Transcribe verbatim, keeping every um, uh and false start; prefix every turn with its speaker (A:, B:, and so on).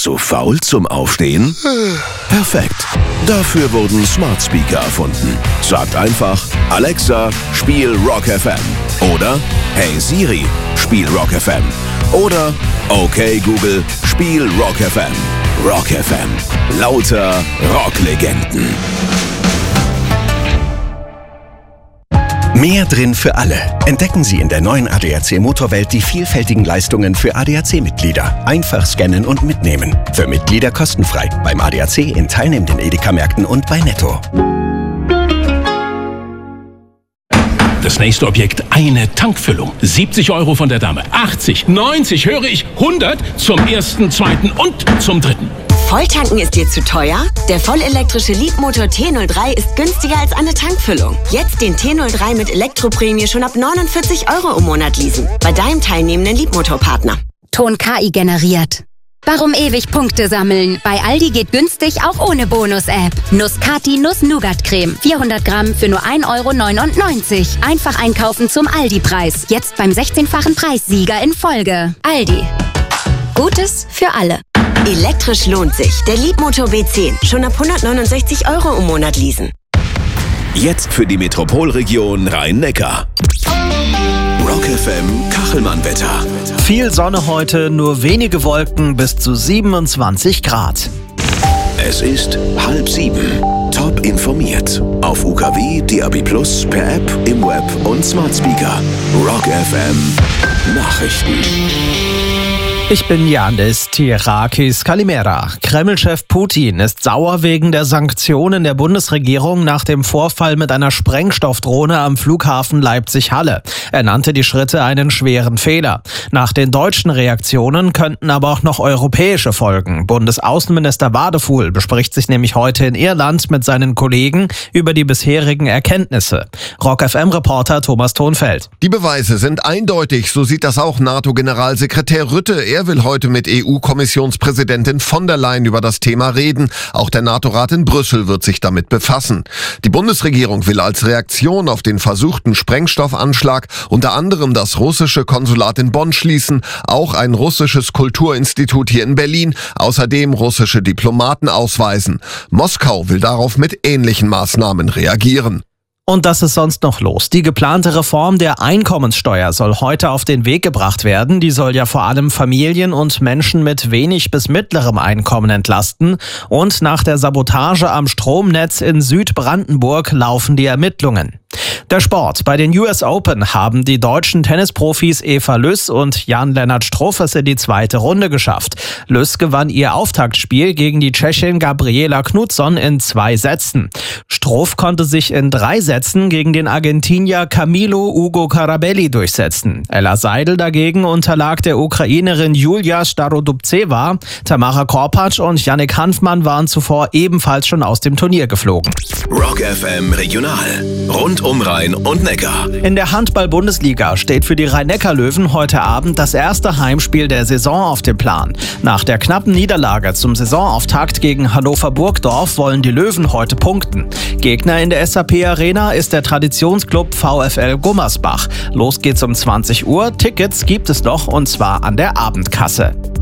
A: Zu faul zum Aufstehen? Perfekt. Dafür wurden Smart Speaker erfunden. Sagt einfach, Alexa, spiel Rock F M. Oder, hey Siri, spiel Rock F M. Oder, okay Google, spiel Rock F M. Rock F M. Lauter Rocklegenden.
B: Mehr drin für alle. Entdecken Sie in der neuen A D A C Motorwelt die vielfältigen Leistungen für A D A C-Mitglieder. Einfach scannen und mitnehmen. Für Mitglieder kostenfrei. Beim A D A C in teilnehmenden Edeka-Märkten und bei Netto.
C: Das nächste Objekt, eine Tankfüllung. siebzig Euro von der Dame. achtzig, neunzig, höre ich, hundert zum ersten, zweiten und zum dritten.
D: Volltanken ist dir zu teuer? Der vollelektrische Leapmotor T null drei ist günstiger als eine Tankfüllung. Jetzt den T null drei mit Elektroprämie schon ab neunundvierzig Euro im Monat leasen. Bei deinem teilnehmenden Leapmotor-Partner.
E: Ton K I generiert. Warum ewig Punkte sammeln? Bei Aldi geht günstig auch ohne Bonus-App. Nuss-Kati Nuss-Nougat-Creme. vierhundert Gramm für nur ein Euro neunundneunzig. Einfach einkaufen zum Aldi-Preis. Jetzt beim sechzehnfachen Preissieger in Folge. Aldi. Gutes für alle.
D: Elektrisch lohnt sich. Der Leapmotor B zehn. Schon ab hundertneunundsechzig Euro im Monat leasen.
A: Jetzt für die Metropolregion Rhein-Neckar. Rock F M Kachelmann-Wetter.
F: Viel Sonne heute, nur wenige Wolken bis zu siebenundzwanzig Grad.
A: Es ist halb sieben. Top informiert. Auf U K W, D A B plus, per App, im Web und Smart Speaker. Rock F M Nachrichten.
F: Ich bin Yannis Tirakis Kalimera. Kreml-Chef Putin ist sauer wegen der Sanktionen der Bundesregierung nach dem Vorfall mit einer Sprengstoffdrohne am Flughafen Leipzig-Halle. Er nannte die Schritte einen schweren Fehler. Nach den deutschen Reaktionen könnten aber auch noch europäische folgen. Bundesaußenminister Wadefuhl bespricht sich nämlich heute in Irland mit seinen Kollegen über die bisherigen Erkenntnisse. Rock F M-Reporter Thomas Thonfeld.
G: Die Beweise sind eindeutig, so sieht das auch NATO-Generalsekretär Rutte. Er will heute mit E U-Kommissionspräsidentin von der Leyen über das Thema reden. Auch der NATO-Rat in Brüssel wird sich damit befassen. Die Bundesregierung will als Reaktion auf den versuchten Sprengstoffanschlag unter anderem das russische Konsulat in Bonn schließen, auch ein russisches Kulturinstitut hier in Berlin, außerdem russische Diplomaten ausweisen. Moskau will darauf mit ähnlichen Maßnahmen reagieren.
F: Und das ist sonst noch los. Die geplante Reform der Einkommenssteuer soll heute auf den Weg gebracht werden. Die soll ja vor allem Familien und Menschen mit wenig bis mittlerem Einkommen entlasten. Und nach der Sabotage am Stromnetz in Südbrandenburg laufen die Ermittlungen. Der Sport. Bei den U S Open haben die deutschen Tennisprofis Eva Lüss und Jan-Lennart Struff es in die zweite Runde geschafft. Lüss gewann ihr Auftaktspiel gegen die Tschechin Gabriela Knutsson in zwei Sätzen. Struff konnte sich in drei Sätzen gegen den Argentinier Camilo Ugo Carabelli durchsetzen. Ella Seidel dagegen unterlag der Ukrainerin Julia Starodubtseva. Tamara Korpatsch und Jannik Hanfmann waren zuvor ebenfalls schon aus dem Turnier geflogen.
A: Rock F M Regional. Rund um Rhein und Neckar.
F: In der Handball-Bundesliga steht für die Rhein-Neckar-Löwen heute Abend das erste Heimspiel der Saison auf dem Plan. Nach der knappen Niederlage zum Saisonauftakt gegen Hannover Burgdorf wollen die Löwen heute punkten. Gegner in der S A P Arena ist der Traditionsclub VfL Gummersbach. Los geht's um zwanzig Uhr. Tickets gibt es noch und zwar an der Abendkasse.